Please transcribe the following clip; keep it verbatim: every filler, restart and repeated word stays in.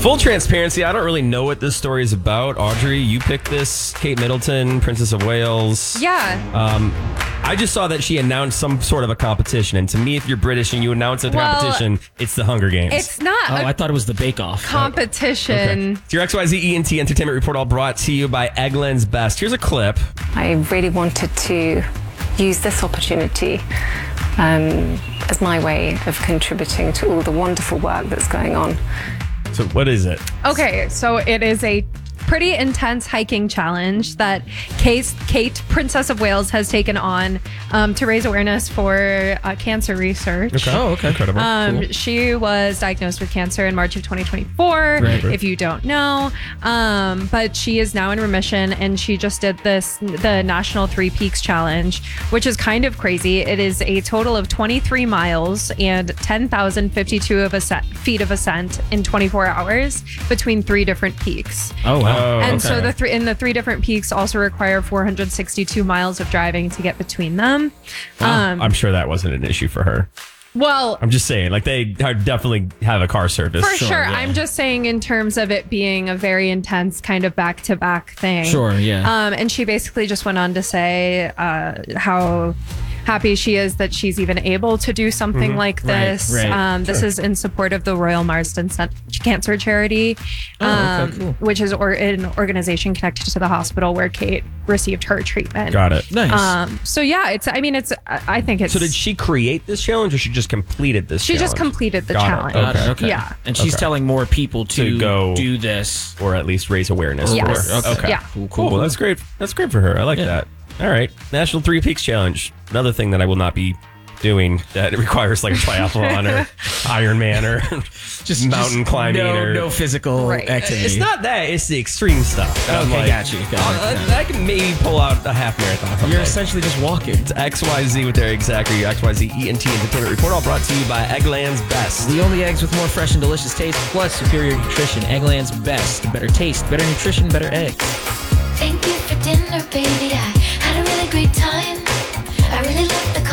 Full transparency, I don't really know what this story is about. Audrey, you picked this. Kate Middleton, Princess of Wales. Yeah. Um, I just saw that she announced some sort of a competition. And to me, if you're British and you announce a Well, competition, it's the Hunger Games. It's not Oh, a I thought it was the Bake Off. competition. It's your X Y Z E N T Entertainment Report, all brought to you by Eggland's Best. Here's a clip. I really wanted to use this opportunity um, as my way of contributing to all the wonderful work that's going on. So what is it? Okay, so it is a pretty intense hiking challenge that Kate, Kate Princess of Wales, has taken on um, to raise awareness for uh, cancer research. Okay. Oh, okay. Incredible. Um, Cool. She was diagnosed with cancer in March of twenty twenty-four, Right, right. if you don't know. Um, but she is now in remission, and she just did this, the National Three Peaks Challenge, which is kind of crazy. It is a total of twenty-three miles and ten thousand fifty-two of ascent, feet of ascent in twenty-four hours between three different peaks. Oh, wow. Oh, And okay. so the three in the three different peaks also require four hundred sixty-two miles of driving to get between them. Um, I'm sure that wasn't an issue for her. well, I'm just saying, like, they are definitely have a car service. for sure. yeah. I'm just saying in terms of it being a very intense kind of back to back thing. Sure, yeah. Um, and she basically just went on to say uh, how happy she is that she's even able to do something Mm-hmm. like Right, this. right. Um, this is in support of the Royal Marsden Cent- Cancer Charity, Oh, okay, um, cool. which is or- an organization connected to the hospital where Kate received her treatment. Got it. Nice. Um, so yeah, it's. I mean, it's. I I think it's. So did she create this challenge, or she just completed this She just challenge? completed the Got it. challenge. Got it, okay. okay. Yeah. And she's Okay. telling more people to, To go- do this. Or at least raise awareness Yes. for it. Okay. Yeah. Cool, Cool. cool. That's great. That's great for her. I like Yeah. that. All right. National Three Peaks Challenge. Another thing that I will not be doing that requires like a triathlon or Ironman or just mountain just climbing no, or no physical Right. activity. It's not that. It's the extreme stuff. I'm Okay, like, got you, got you, I'll- got you. I, I can maybe pull out a half marathon. You're someday. essentially just walking. It's X Y Z with their exactly X Y Z E N T Entertainment Report, all brought to you by Eggland's Best. The only eggs with more fresh and delicious taste, plus superior nutrition. Eggland's Best. Better taste, better nutrition, better eggs. Thank you for dinner, baby. I had a really great time. I really loved the